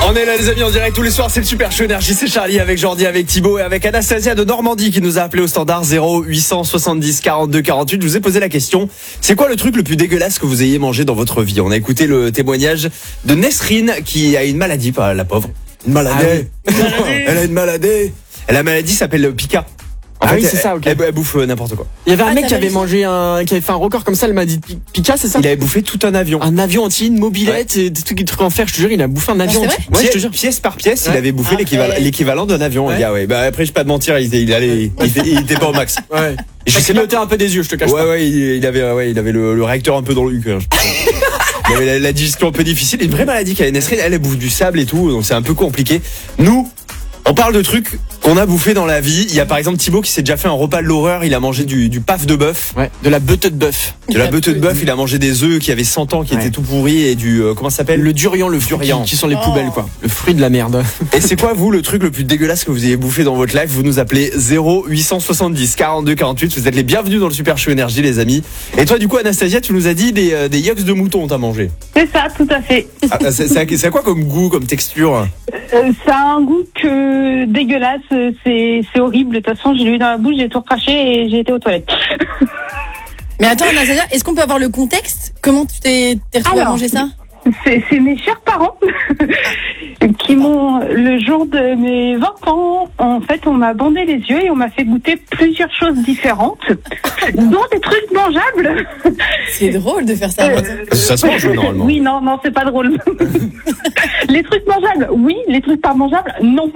On est là les amis en direct tous les soirs, c'est le Super Show Énergie, c'est Charlie avec Jordi, avec Thibaut et avec Anastasia de Normandie qui nous a appelé au standard 0870 42 48. Je vous ai posé la question, c'est quoi le truc le plus dégueulasse que vous ayez mangé dans votre vie? On a écouté le témoignage de Nesrine qui a une maladie, pas la pauvre. Une maladie. Elle a une maladie. La maladie s'appelle Pika. En fait, c'est ça, ok. Elle bouffe n'importe quoi. Il y avait un mec qui avait mangé qui avait fait un record comme ça, elle m'a dit Pika, c'est ça? Il avait bouffé tout un avion. Un avion entier, une mobilette, et des trucs en fer, je te jure, il a bouffé un avion entier. Ouais, je te jure. Pièce par pièce, il avait bouffé l'équivalent d'un avion, le gars, ouais. Bah, après, je vais pas te mentir, il était pas au max. Ouais. Et je sais noté un peu des yeux, je te cache pas. Ouais, il avait le réacteur un peu dans le cul, hein, il avait la digestion un peu difficile. Une vraie maladie qu'elle a Nesrine, elle bouffe du sable et tout, donc c'est un peu compliqué. Nous, on parle de trucs qu'on a bouffé dans la vie. Il y a par exemple Thibaut qui s'est déjà fait un repas de l'horreur. Il a mangé du paf de bœuf. Ouais, de la beute de bœuf. De la beute de bœuf. Il a mangé des œufs qui avaient 100 ans, qui étaient tout pourris et du comment ça s'appelle? Le durian, le durian, qui sont les poubelles quoi. Le fruit de la merde. Et c'est quoi vous le truc le plus dégueulasse que vous ayez bouffé dans votre life? Vous nous appelez 0870 42 48. Vous êtes les bienvenus dans le Super Show Énergie les amis. Et toi du coup Anastasia, tu nous as dit des yucks de mouton t'as mangé. C'est ça, tout à fait. Ah, c'est quoi comme goût, comme texture? Ça a un goût dégueulasse, c'est horrible. De toute façon, je l'ai eu dans la bouche, j'ai tout recraché et j'ai été aux toilettes. Mais attends, Anastasia, est-ce qu'on peut avoir le contexte? Comment tu t'es retrouvé à manger ça? C'est mes chers parents qui m'ont, le jour de mes 20 ans, en fait, on m'a bandé les yeux et on m'a fait goûter plusieurs choses différentes, dont des trucs mangeables. C'est drôle de faire ça. Ça se mange normalement. Oui, non, c'est pas drôle. Les trucs mangeables, oui. Les trucs pas mangeables, non.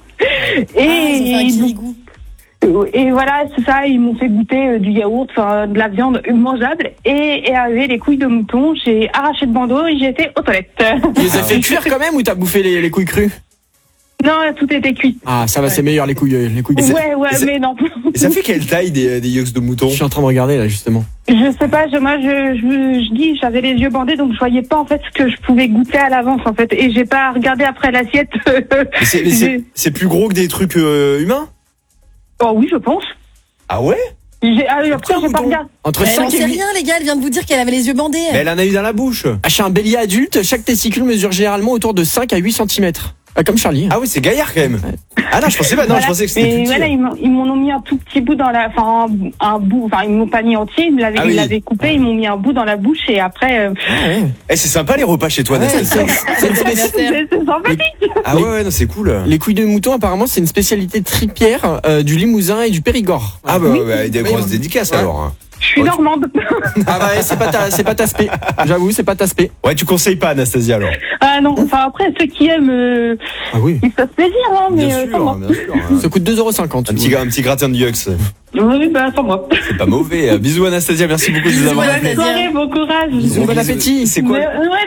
Et voilà, c'est ça, ils m'ont fait goûter du yaourt, de la viande mangeable et arrivé les couilles de mouton, j'ai arraché le bandeau et j'ai été aux toilettes. Tu les as fait cuire quand même ou t'as bouffé les couilles crues? Non, tout était cuit. Ah, ça va, c'est meilleur les couilles. Ouais, mais non. Et ça fait quelle taille des yucks de mouton? Je suis en train de regarder là justement. Je sais pas, moi je dis, j'avais les yeux bandés donc je voyais pas en fait ce que je pouvais goûter à l'avance en fait et j'ai pas regardé après l'assiette. C'est plus gros que des trucs humains? Oh oui, je pense. Ah ouais? Après, j'ai pas regardé. Entre Elle 5 n'en et sait 8. rien, les gars, elle vient de vous dire qu'elle avait les yeux bandés. Mais elle en a eu dans la bouche. Chez un bélier adulte, chaque testicule mesure généralement autour de 5 à 8 cm. Comme Charlie. Ah oui, c'est gaillard quand même. Ah non, je pensais pas. Non, voilà. Je pensais que c'était plus petit. Voilà, ils m'en ont mis un tout petit bout dans la, un bout. Enfin, ils m'ont pas mis entier. Ils l'avaient coupé. Ils m'ont mis un bout dans la bouche et après. C'est sympa les repas chez toi, Anastasia. C'est sympathique. Ah ouais, non, c'est cool. Les couilles de mouton, apparemment, c'est une spécialité tripière du Limousin et du Périgord. Ah bah, des grosses dédicaces alors. Je suis normande. Ah bah c'est pas ta spé. J'avoue, c'est pas ta spé. Ouais, tu conseilles pas Anastasia alors. Ah non, enfin après ceux qui aiment, ah oui, ils se fassent plaisir, hein, mais bien sûr. Ça coûte 2,50 €. Un petit gratin de yucks. Oui, bah sans moi. C'est pas mauvais. Bisous Anastasia, merci beaucoup de nous avoir appelés. Bonne soirée, bon courage. Bon appétit. C'est quoi? Ouais,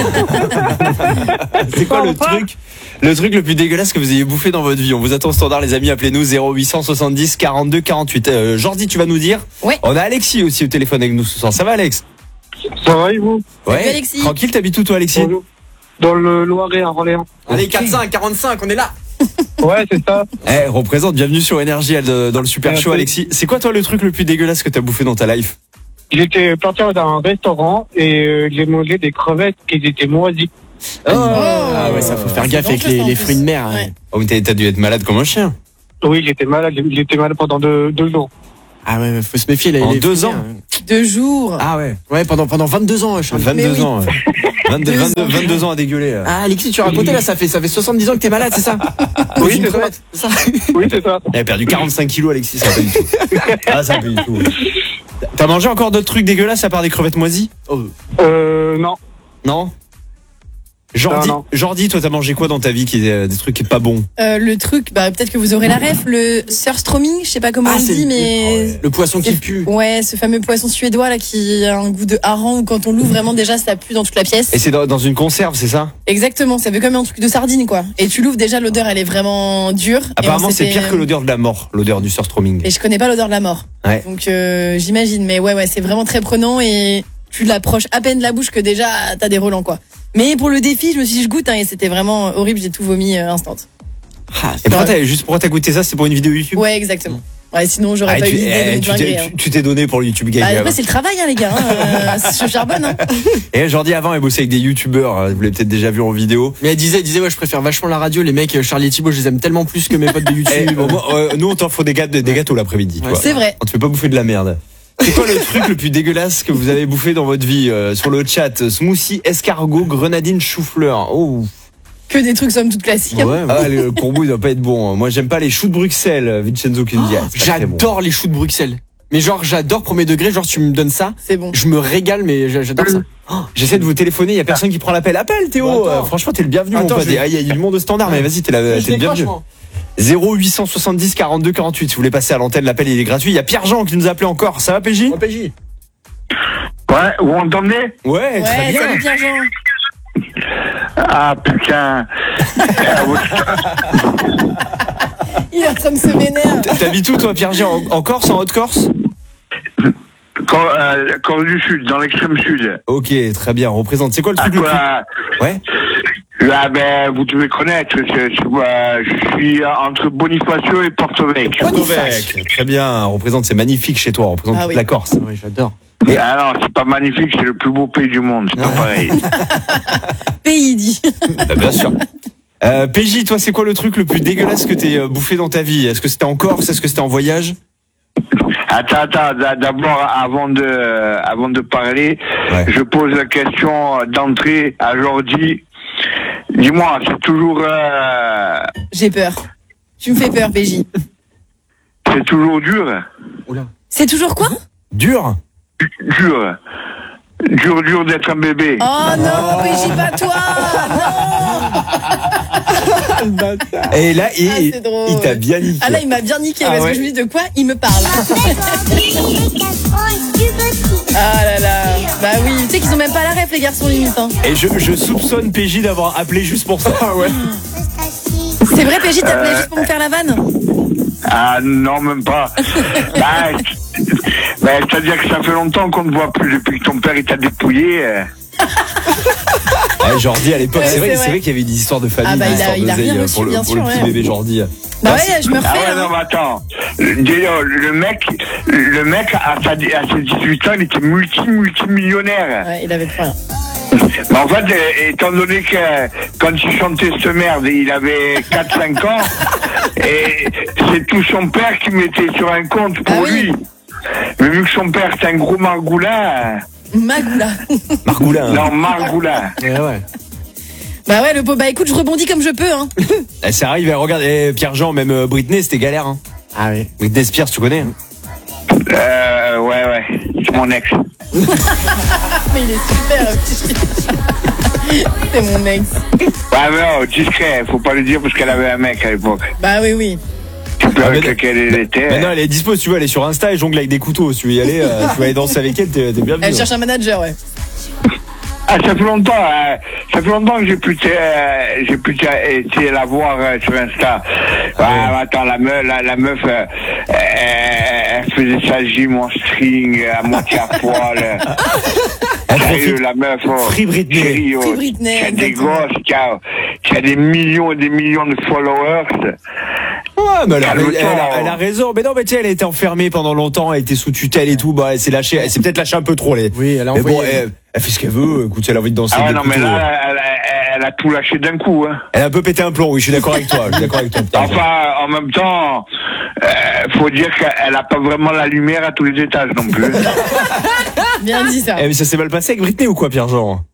non. C'est quoi le truc le plus dégueulasse que vous ayez bouffé dans votre vie? On vous attend au standard les amis, appelez-nous 0870 42 48. Jordi, tu vas nous dire? Ouais. On a Alexis aussi au téléphone avec nous ce soir. Ça va Alex? Ça va et vous? Ouais. Salut, Alexis. Tranquille, t'habites où toi Alexis? Bonjour. Dans le Loiret à Orléans. Allez, 4-5, 45, on est là. Ouais, c'est ça. Représente, bienvenue sur Énergie dans le Super Show Alexis. C'est quoi toi le truc le plus dégueulasse que t'as bouffé dans ta life? J'étais parti dans un restaurant et j'ai mangé des crevettes qui étaient moisies. Ah ouais, ça faut faire gaffe avec les fruits de mer. Ouais. Oh mais t'as dû être malade comme un chien. Oui, j'étais malade pendant deux jours. Ah ouais, faut se méfier. En les 2 fruits ans. de mer. 2 jours. Ah ouais. Ouais, pendant 22 ans, Charlie. 22 ans. Ouais. 22 ans à dégueuler. Ah, Alexis, tu racontais là, ça fait 70 ans que t'es malade, c'est ça? Oui, c'est ça. Oui, c'est ça. Elle a perdu 45 kilos Alexis, ça va pas du tout. Ah ça va pas du tout. T'as mangé encore d'autres trucs dégueulasses à part des crevettes moisies? Non. Non? Jordi, toi t'as mangé quoi dans ta vie qui est des trucs qui est pas bons? Le truc, peut-être que vous aurez la ref, le surströmming, je sais pas comment on dit, mais le poisson qui pue. Ouais, ce fameux poisson suédois là qui a un goût de hareng où quand on l'ouvre vraiment déjà ça pue dans toute la pièce. Et c'est dans une conserve, c'est ça? Exactement, ça fait comme un truc de sardine quoi. Et tu l'ouvres déjà, l'odeur elle est vraiment dure. Apparemment c'est pire que l'odeur de la mort, l'odeur du surströmming. Et je connais pas l'odeur de la mort. Ouais. Donc j'imagine, mais ouais, c'est vraiment très prenant et tu l'approches à peine de la bouche que déjà t'as des relents quoi. Mais pour le défi, je me suis dit je goûte et c'était vraiment horrible, j'ai tout vomi instant. Et pourquoi t'as goûté ça? C'est pour une vidéo YouTube? Ouais, exactement. Ouais, sinon j'aurais pas eu l'idée de tu me t'es- dinguer, hein. tu t'es donné pour le YouTube Game. Bah, après, c'est le travail, hein, les gars. Je charbonne. Hein. Et Jordi, avant, elle bossait avec des YouTubeurs. Vous l'avez peut-être déjà vu en vidéo. Mais elle disait, ouais, je préfère vachement la radio. Les mecs, Charlie et Thibaut, je les aime tellement plus que mes potes de Eh, YouTube. nous, on t'offre des gâteaux l'après-midi. tu Ouais, vois. C'est vrai. On te fait pas bouffer de la merde. C'est quoi le truc le plus dégueulasse que vous avez bouffé dans votre vie sur le chat? Smoothie, escargot, grenadine, chou-fleur. Oh. Que des trucs somme toute classiques. hein. Ouais, Ah, le combo il doit pas être bon. Moi j'aime pas les choux de Bruxelles, Vincenzo qui me dit. Ah, c'est pas très bon. j'adore les choux de Bruxelles. Mais genre, j'adore premier degré. Genre, tu me donnes ça, C'est bon. je me régale, mais j'adore ça. J'essaie de vous téléphoner, il y a personne qui prend l'appel. Appelle Théo. Attends. Franchement t'es le bienvenu Attends, mon pote. je vais- Ah, il y a du monde au standard, mais vas-y t'es le bienvenu. 0870 42 48. Si vous voulez passer à l'antenne, l'appel il est gratuit. Il y a Pierre-Jean qui nous a appelé encore. Ça va PJ? Ouais, vous m'entendez? Ouais, très Ouais, bien. salut Pierre-Jean. Ah putain. Il est en train de se vénère. T'habites où toi Pierre-Jean? En Corse, en Haute-Corse? Corse du Sud, dans l'extrême sud. Ok, très bien. Représente. C'est quoi le truc le plus... Ouais. Là, ben, vous devez connaître. Je suis entre Bonifacio et Porto-Vecchio. Porto-Vecchio. Très bien. Représente, c'est magnifique chez toi. Représente Ah toute oui. la Corse. Ouais, j'adore. Ah non, c'est pas magnifique, c'est le plus beau pays du monde. C'est pas pareil. Pays dit. Bah, bien sûr. PJ, toi, c'est quoi le truc le plus dégueulasse que t'aies bouffé dans ta vie? Est-ce que c'était en Corse? Est-ce que c'était en voyage? Attends, d'abord, avant de parler, Ouais. je pose la question d'entrée à Jordi. Dis-moi, c'est toujours J'ai peur. Tu me fais peur, PJ. dur? C'est toujours quoi? Dur. Dur d'être un bébé. Oh non, PJ, pas toi. Non. Et là, c'est drôle. il t'a bien niqué. Ah là, il m'a bien niqué Ah parce ouais. que je me dis de quoi il me parle. Ah là là. Bah oui, tu sais qu'ils ont même pas la ref, les garçons, limite. Hein. Et je soupçonne PJ d'avoir appelé juste pour ça. Ouais. C'est vrai, PJ, t'appelais juste pour me faire la vanne? Ah non, même pas. C'est-à-dire que ça fait longtemps qu'on ne voit plus depuis que ton père il t'a dépouillé. Ouais, Jordi à l'époque, Ouais, c'est vrai, c'est c'est vrai. vrai qu'il y avait des histoires de famille, Ah bah, des il a- histoires il a rien d'oseille reçu, pour le bien petit sûr, ouais. bébé Jordi. Bah ouais, je me refais. Ah ouais, non, hein. mais attends. Déjà, le mec à ses 18 ans, il était multimillionnaire. Ouais, il avait plus rien. Mais en fait, étant donné que quand il chantait cette merde, il avait 4-5 ans, et c'est tout son père qui mettait sur un compte pour Ah oui. lui. Mais vu que son père c'est un gros margoulin, Magoula. Margoulin. non, margoulin. Ouais. Bah ouais, le pauvre. Bah écoute, je rebondis comme je peux. Hein. C'est arrivé, regarde, Pierre-Jean, même Britney, c'était galère. Hein. Ah oui. Britney Spears, tu connais hein. Ouais, c'est mon ex. Mais il est super. C'est mon ex. Ouais, mais non, discret, faut pas le dire parce qu'elle avait un mec à l'époque. Bah oui, oui. Tu peux Ah, mais avec lequel elle était. Maintenant, elle est dispo, si tu veux, elle est sur Insta et jongle avec des couteaux. Si tu veux y aller, tu vas aller danser avec elle, t'es bienvenu. Elle cherche un manager, ouais. Ah, ça fait longtemps que j'ai pu essayer la voir sur Insta. Ouais, attends, la meuf, elle faisait sa gym en string, à moitié à poil. Sérieux, la meuf, Free Britney. chérie, Free Britney, qui a des exactement. gosses, qui a des millions et des millions de followers. Ouais, mais Calme-toi. elle a raison. Mais non, mais tu sais, elle a été enfermée pendant longtemps, elle était sous tutelle et tout. Bah, elle s'est peut-être lâchée un peu trop. Oui, elle a Mais bon, envoyé. elle fait ce qu'elle veut. Écoute, elle a envie de danser. Ah ouais, avec non, des mais couteaux. là, elle a tout lâché d'un coup, hein. Elle a un peu pété un plomb. Oui, je suis d'accord avec toi. Putain. Enfin, en même temps, faut dire qu'elle a pas vraiment la lumière à tous les étages non plus. Bien dit ça. Mais ça s'est mal passé avec Britney ou quoi, Pierre-Jean?